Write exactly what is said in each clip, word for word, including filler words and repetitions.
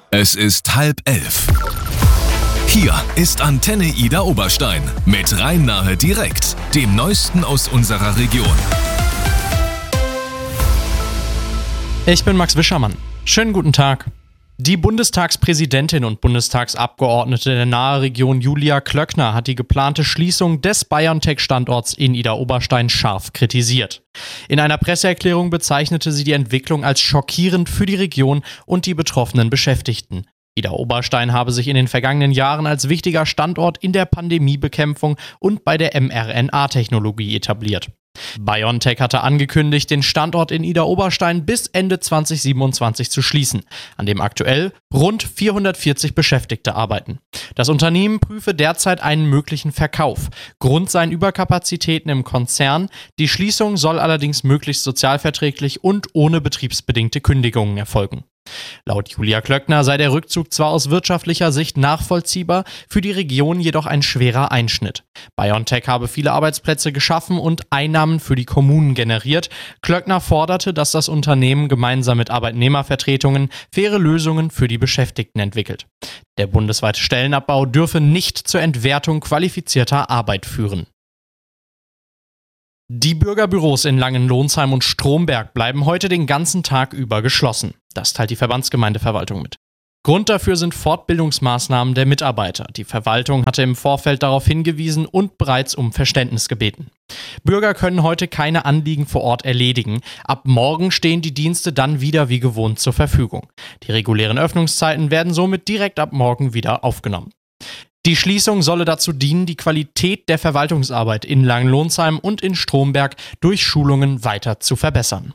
Es ist halb elf. Hier ist Antenne Ida Oberstein mit Rhein-Nahe direkt, dem Neuesten aus unserer Region. Ich bin Max Wischermann. Schönen guten Tag. Die Bundestagspräsidentin und Bundestagsabgeordnete der nahe Region Julia Klöckner hat die geplante Schließung des BioNTech-Standorts in Ida Oberstein scharf kritisiert. In einer Presseerklärung bezeichnete sie die Entwicklung als schockierend für die Region und die betroffenen Beschäftigten. Ida Oberstein habe sich in den vergangenen Jahren als wichtiger Standort in der Pandemiebekämpfung und bei der mRNA-Technologie etabliert. BioNTech hatte angekündigt, den Standort in Ida Oberstein bis Ende zwanzig siebenundzwanzig zu schließen, an dem aktuell rund vierhundertvierzig Beschäftigte arbeiten. Das Unternehmen prüfe derzeit einen möglichen Verkauf. Grund seien Überkapazitäten im Konzern. Die Schließung soll allerdings möglichst sozialverträglich und ohne betriebsbedingte Kündigungen erfolgen. Laut Julia Klöckner sei der Rückzug zwar aus wirtschaftlicher Sicht nachvollziehbar, für die Region jedoch ein schwerer Einschnitt. BioNTech habe viele Arbeitsplätze geschaffen und Einnahmen für die Kommunen generiert. Klöckner forderte, dass das Unternehmen gemeinsam mit Arbeitnehmervertretungen faire Lösungen für die Beschäftigten entwickelt. Der bundesweite Stellenabbau dürfe nicht zur Entwertung qualifizierter Arbeit führen. Die Bürgerbüros in Langenlonsheim und Stromberg bleiben heute den ganzen Tag über geschlossen. Das teilt die Verbandsgemeindeverwaltung mit. Grund dafür sind Fortbildungsmaßnahmen der Mitarbeiter. Die Verwaltung hatte im Vorfeld darauf hingewiesen und bereits um Verständnis gebeten. Bürger können heute keine Anliegen vor Ort erledigen. Ab morgen stehen die Dienste dann wieder wie gewohnt zur Verfügung. Die regulären Öffnungszeiten werden somit direkt ab morgen wieder aufgenommen. Die Schließung solle dazu dienen, die Qualität der Verwaltungsarbeit in Langenlonsheim und in Stromberg durch Schulungen weiter zu verbessern.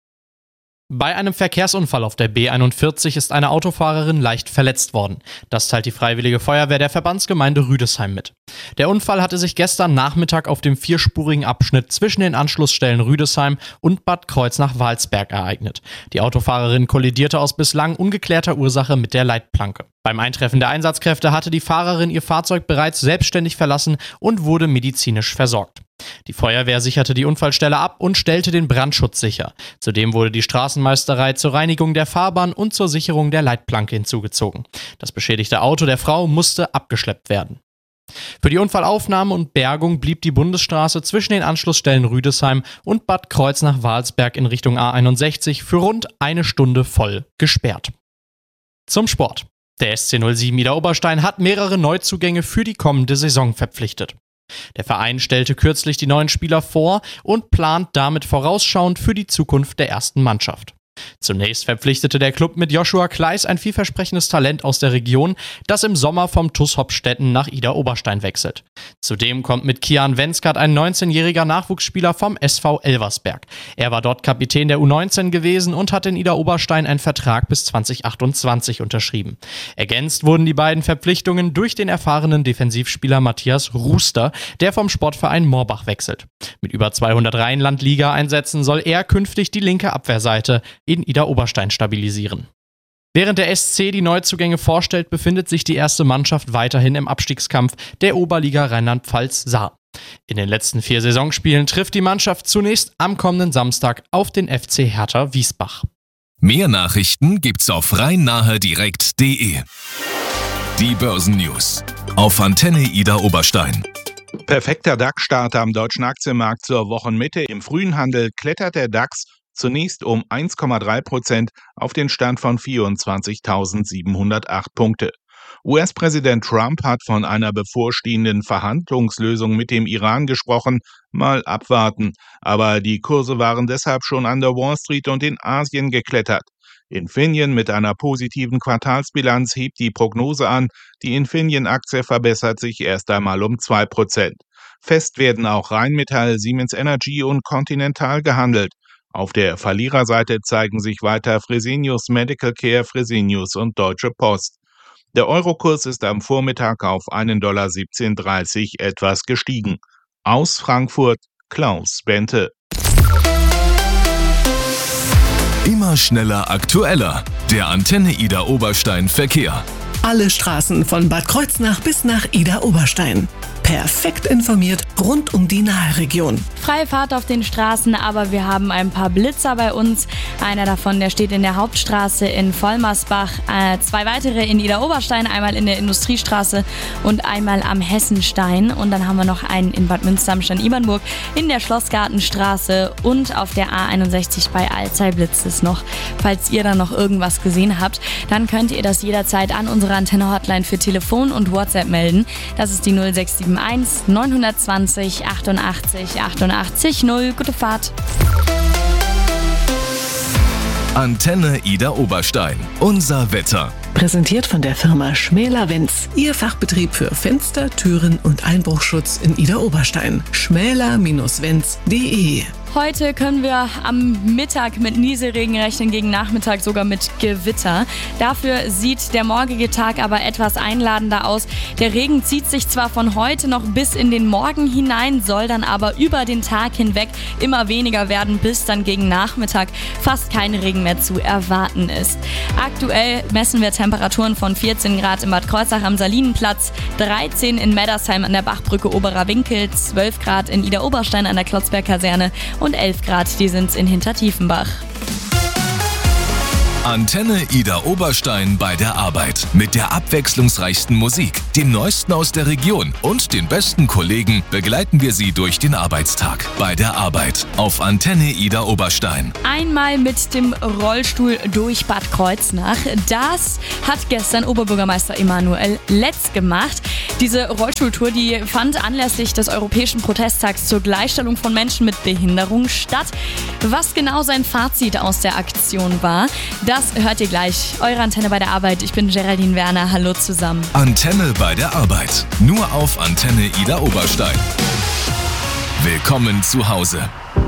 Bei einem Verkehrsunfall auf der B einundvierzig ist eine Autofahrerin leicht verletzt worden. Das teilt die Freiwillige Feuerwehr der Verbandsgemeinde Rüdesheim mit. Der Unfall hatte sich gestern Nachmittag auf dem vierspurigen Abschnitt zwischen den Anschlussstellen Rüdesheim und Bad Kreuznach-Walsberg ereignet. Die Autofahrerin kollidierte aus bislang ungeklärter Ursache mit der Leitplanke. Beim Eintreffen der Einsatzkräfte hatte die Fahrerin ihr Fahrzeug bereits selbstständig verlassen und wurde medizinisch versorgt. Die Feuerwehr sicherte die Unfallstelle ab und stellte den Brandschutz sicher. Zudem wurde die Straßenmeisterei zur Reinigung der Fahrbahn und zur Sicherung der Leitplanke hinzugezogen. Das beschädigte Auto der Frau musste abgeschleppt werden. Für die Unfallaufnahme und Bergung blieb die Bundesstraße zwischen den Anschlussstellen Rüdesheim und Bad Kreuznach-Walsberg in Richtung A einundsechzig für rund eine Stunde voll gesperrt. Zum Sport. Der S C null sieben Ida Oberstein hat mehrere Neuzugänge für die kommende Saison verpflichtet. Der Verein stellte kürzlich die neuen Spieler vor und plant damit vorausschauend für die Zukunft der ersten Mannschaft. Zunächst verpflichtete der Klub mit Joshua Kleis ein vielversprechendes Talent aus der Region, das im Sommer vom T U S Hopstetten nach Ida Oberstein wechselt. Zudem kommt mit Kian Wenskat ein neunzehnjähriger Nachwuchsspieler vom S V Elversberg. Er war dort Kapitän der U neunzehn gewesen und hat in Ida Oberstein einen Vertrag bis zwanzig achtundzwanzig unterschrieben. Ergänzt wurden die beiden Verpflichtungen durch den erfahrenen Defensivspieler Matthias Ruster, der vom Sportverein Morbach wechselt. Mit über zweihundert Rheinland-Liga-Einsätzen soll er künftig die linke Abwehrseite in Ida Oberstein stabilisieren. Während der S C die Neuzugänge vorstellt, befindet sich die erste Mannschaft weiterhin im Abstiegskampf der Oberliga Rheinland-Pfalz Saar. In den letzten vier Saisonspielen trifft die Mannschaft zunächst am kommenden Samstag auf den F C Hertha Wiesbach. Mehr Nachrichten gibt's auf rhein-nahe direkt punkt de. Die Börsennews auf Antenne Ida Oberstein. Perfekter DAX-Start am deutschen Aktienmarkt zur Wochenmitte. Im frühen Handel klettert der DAX zunächst um eins Komma drei Prozent auf den Stand von vierundzwanzigtausendsiebenhundertacht Punkte. U S-Präsident Trump hat von einer bevorstehenden Verhandlungslösung mit dem Iran gesprochen. Mal abwarten. Aber die Kurse waren deshalb schon an der Wall Street und in Asien geklettert. Infineon mit einer positiven Quartalsbilanz hebt die Prognose an. Die Infineon-Aktie verbessert sich erst einmal um zwei Prozent. Fest werden auch Rheinmetall, Siemens Energy und Continental gehandelt. Auf der Verliererseite zeigen sich weiter Fresenius Medical Care, Fresenius und Deutsche Post. Der Eurokurs ist am Vormittag auf einen Komma siebzehn dreißig etwas gestiegen. Aus Frankfurt, Klaus Bente. Immer schneller, aktueller. Der Antenne Ida Oberstein Verkehr. Alle Straßen von Bad Kreuznach bis nach Ida Oberstein. Perfekt informiert rund um die Nahe-Region. Freie Fahrt auf den Straßen, aber wir haben ein paar Blitzer bei uns. Einer davon, der steht in der Hauptstraße in Vollmersbach. Äh, zwei weitere in Idar-Oberstein, einmal in der Industriestraße und einmal am Hessenstein. Und dann haben wir noch einen in Bad Münster am Stein-Ibernburg in der Schlossgartenstraße und auf der A einundsechzig bei Alzey blitzt es noch. Falls ihr da noch irgendwas gesehen habt, dann könnt ihr das jederzeit an unsere Antenne-Hotline für Telefon und WhatsApp melden. Das ist die null sechs sieben eins neun zwei null achtundachtzig achtundachtzig null. Gute Fahrt. Antenne Idar Oberstein. Unser Wetter. Präsentiert von der Firma Schmäler-Wenz. Ihr Fachbetrieb für Fenster, Türen und Einbruchschutz in Idar Oberstein. schmäler Bindestrich wenz punkt de. Heute können wir am Mittag mit Nieselregen rechnen, gegen Nachmittag sogar mit Gewitter. Dafür sieht der morgige Tag aber etwas einladender aus. Der Regen zieht sich zwar von heute noch bis in den Morgen hinein, soll dann aber über den Tag hinweg immer weniger werden, bis dann gegen Nachmittag fast kein Regen mehr zu erwarten ist. Aktuell messen wir Temperaturen von vierzehn Grad in Bad Kreuznach am Salinenplatz, dreizehn in Meddersheim an der Bachbrücke Oberer Winkel, zwölf Grad in Idar Oberstein an der Klotzberg-Kaserne und elf Grad, die sind's in Hintertiefenbach. Antenne Idar Oberstein bei der Arbeit. Mit der abwechslungsreichsten Musik, dem Neuesten aus der Region und den besten Kollegen begleiten wir Sie durch den Arbeitstag. Bei der Arbeit auf Antenne Idar Oberstein. Einmal mit dem Rollstuhl durch Bad Kreuznach. Das hat gestern Oberbürgermeister Emanuel Letz gemacht. Diese Rollstuhltour, die fand anlässlich des Europäischen Protesttags zur Gleichstellung von Menschen mit Behinderung statt. Was genau sein Fazit aus der Aktion war, das hört ihr gleich. Eure Antenne bei der Arbeit. Ich bin Geraldine Werner. Hallo zusammen. Antenne bei der Arbeit. Nur auf Antenne Idar Oberstein. Willkommen zu Hause.